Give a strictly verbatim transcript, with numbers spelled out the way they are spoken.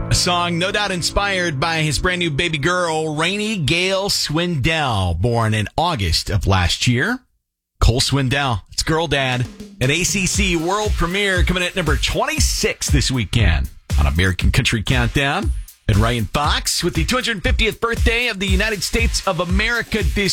A song no doubt inspired by his brand new baby girl, Rainy Gale Swindell, born in August of last year. Cole Swindell, it's Girl Dad. An A C C world premiere coming at number twenty-six this weekend on American Country Countdown. And Ryan Fox with the two hundred fiftieth birthday of the United States of America this